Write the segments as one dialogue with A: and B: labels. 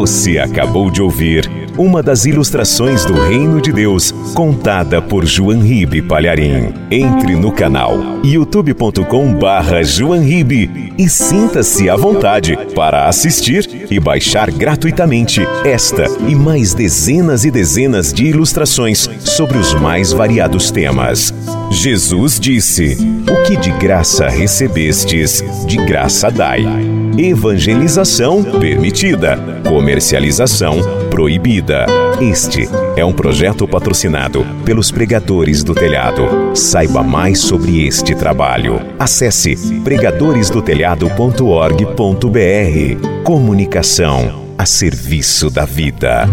A: Você acabou de ouvir uma das ilustrações do Reino de Deus, contada por João Ribe Palharim. Entre no canal youtube.com/João Ribe e sinta-se à vontade para assistir e baixar gratuitamente esta e mais dezenas e dezenas de ilustrações sobre os mais variados temas. Jesus disse: "O que de graça recebestes, de graça dai." Evangelização permitida, comercialização proibida. Este é um projeto patrocinado pelos Pregadores do Telhado. Saiba mais sobre este trabalho. Acesse pregadoresdotelhado.org.br. Comunicação a serviço da vida.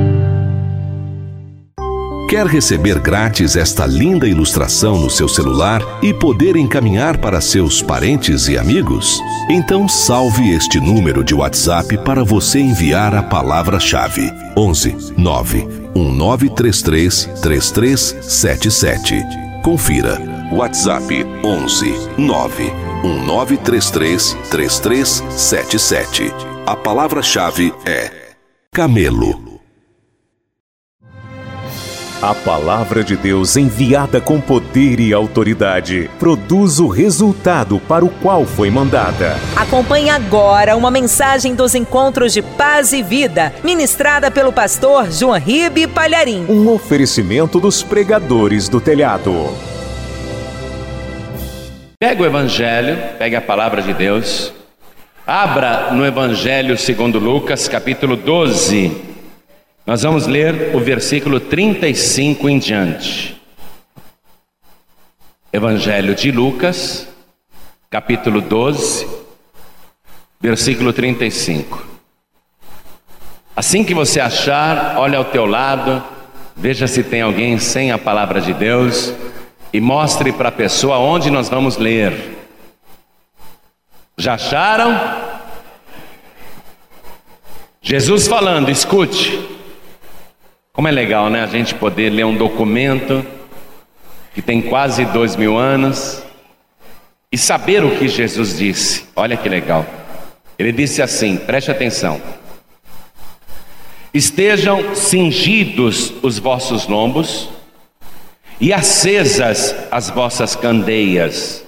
B: Quer receber grátis esta linda ilustração no seu celular e poder encaminhar para seus parentes e amigos? Então salve este número de WhatsApp para você enviar a palavra-chave: 11 9 1933 3377. Confira. WhatsApp 11 9 1933 3377. A palavra-chave é camelo.
A: A palavra de Deus, enviada com poder e autoridade, produz o resultado para o qual foi mandada.
C: Acompanhe agora uma mensagem dos Encontros de Paz e Vida, ministrada pelo pastor João Ribe Palharim.
A: Um oferecimento dos Pregadores do Telhado.
D: Pega o Evangelho, pega a palavra de Deus, abra no Evangelho segundo Lucas, capítulo 12. Nós vamos ler o versículo 35 em diante. Evangelho de Lucas, capítulo 12, versículo 35. Assim que você achar, olha ao teu lado, veja se tem alguém sem a palavra de Deus e mostre para a pessoa onde nós vamos ler. Já acharam? Jesus falando, escute. Como é legal, né? A gente poder ler um documento que tem quase 2000 anos e saber o que Jesus disse. Olha que legal. Ele disse assim, preste atenção: estejam cingidos os vossos lombos e acesas as vossas candeias,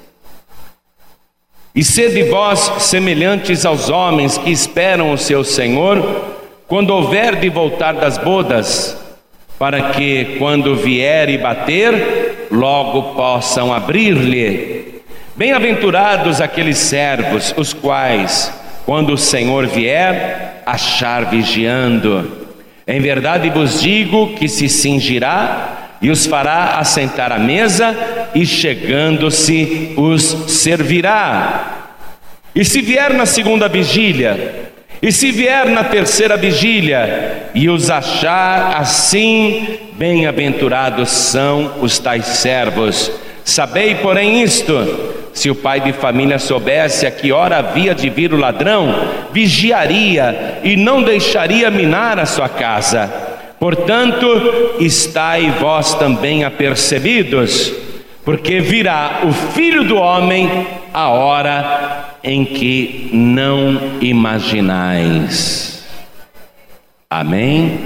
D: e sede vós semelhantes aos homens que esperam o seu Senhor, quando houver de voltar das bodas, para que, quando vier e bater, logo possam abrir-lhe. Bem-aventurados aqueles servos, os quais, quando o Senhor vier, achar vigiando. Em verdade vos digo que se cingirá e os fará assentar à mesa, e chegando-se os servirá. E se vier na segunda vigília, e se vier na terceira vigília, e os achar assim, bem-aventurados são os tais servos. Sabei, porém, isto: se o pai de família soubesse a que hora havia de vir o ladrão, vigiaria e não deixaria minar a sua casa. Portanto, estai vós também apercebidos, porque virá o Filho do Homem a hora em que não imaginais. Amém?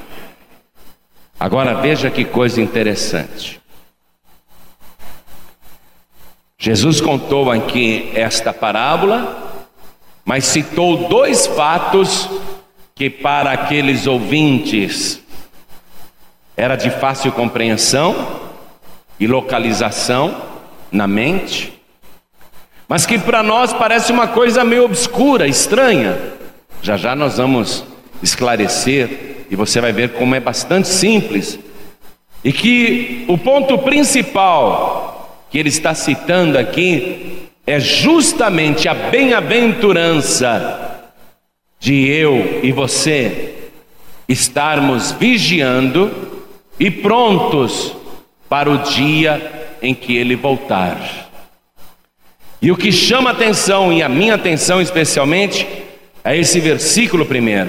D: Agora veja que coisa interessante. Jesus contou aqui esta parábola, mas citou dois fatos que para aqueles ouvintes era de fácil compreensão e localização na mente, mas que para nós parece uma coisa meio obscura, estranha. Já já nós vamos esclarecer e você vai ver como é bastante simples, e que o ponto principal que ele está citando aqui é justamente a bem-aventurança de eu e você estarmos vigiando e prontos para o dia em que ele voltar. E o que chama a atenção, e a minha atenção especialmente, é esse versículo primeiro: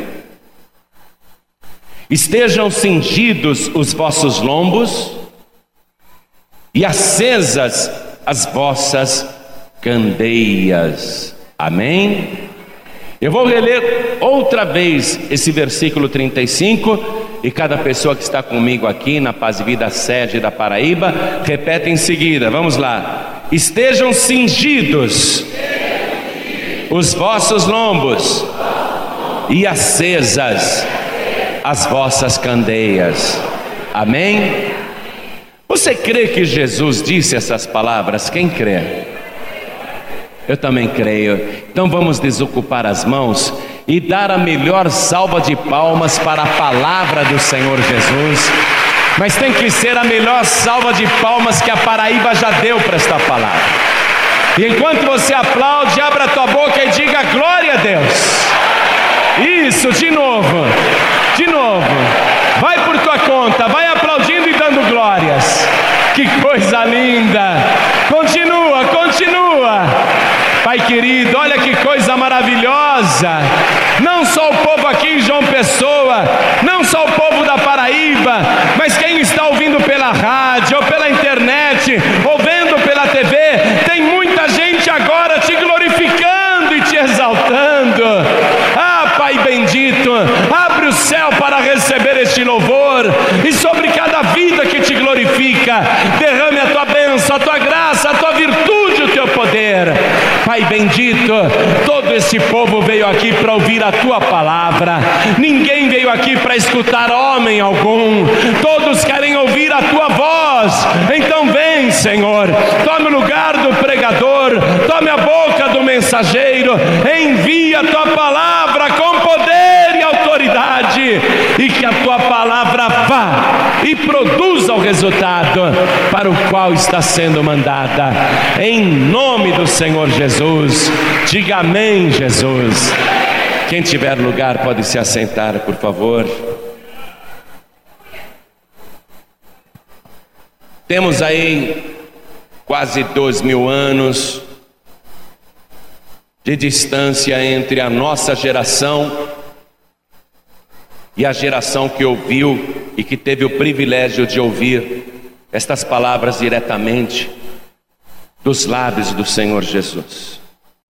D: estejam cingidos os vossos lombos e acesas as vossas candeias. Amém? Eu vou reler outra vez esse versículo 35, e cada pessoa que está comigo aqui na Paz e Vida sede da Paraíba, repete em seguida. Vamos lá. Estejam cingidos os vossos lombos e acesas as vossas candeias. Amém? Você crê que Jesus disse essas palavras? Quem crê? Eu também creio. Então vamos desocupar as mãos e dar a melhor salva de palmas para a palavra do Senhor Jesus. Mas tem que ser a melhor salva de palmas que a Paraíba já deu para esta palavra. E enquanto você aplaude, abra a tua boca e diga glória a Deus. Isso, de novo. Vai por tua conta, vai aplaudindo e dando glórias. Que coisa linda. Continua. Pai querido, olha que coisa maravilhosa. Não só o povo aqui em João Pessoa, não só o povo da Paraíba, mas quem está ouvindo pela rádio ou pela internet, ou vendo pela TV, tem muita gente agora te glorificando e te exaltando. Ah, Pai bendito, abre o céu para receber este louvor, e sobre cada vida que te glorifica, derrame a tua bênção, a tua graça, a tua virtude, o teu poder. Pai bendito, todo esse povo veio aqui para ouvir a tua palavra. Ninguém veio aqui para escutar homem algum. Todos querem ouvir a tua voz. Então vem, Senhor, tome o lugar do pregador, tome a boca do mensageiro, envia a tua palavra com poder e autoridade, e que a tua palavra vá e produza o resultado para o qual está sendo mandada. Em nome do Senhor Jesus, diga amém, Jesus. Quem tiver lugar pode se assentar, por favor. Temos aí quase 2.000 anos de distância entre a nossa geração e a geração que ouviu e que teve o privilégio de ouvir estas palavras diretamente dos lábios do Senhor Jesus.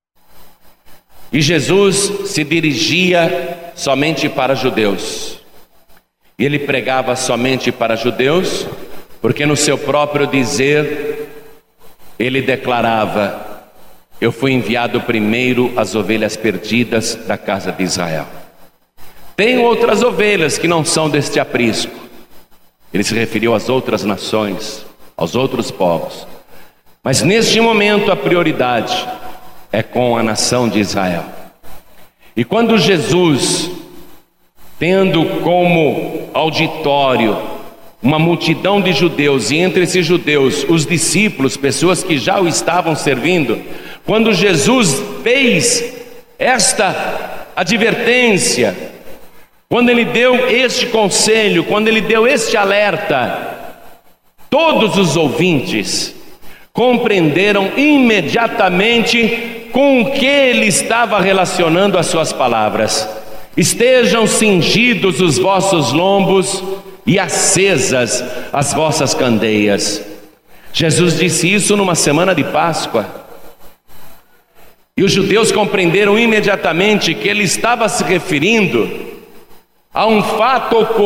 D: E Jesus se dirigia somente para judeus, e ele pregava somente para judeus, porque no seu próprio dizer ele declarava: eu fui enviado primeiro às ovelhas perdidas da casa de Israel. Tem outras ovelhas que não são deste aprisco. Ele se referiu às outras nações, aos outros povos. Mas neste momento a prioridade é com a nação de Israel. E quando Jesus, tendo como auditório uma multidão de judeus, e entre esses judeus os discípulos, pessoas que já o estavam servindo, quando Jesus fez esta advertência, quando ele deu este conselho, quando ele deu este alerta, todos os ouvintes compreenderam imediatamente com o que ele estava relacionando as suas palavras. Estejam cingidos os vossos lombos e acesas as vossas candeias. Jesus disse isso numa semana de Páscoa. E os judeus compreenderam imediatamente que ele estava se referindo a um fato ocorrido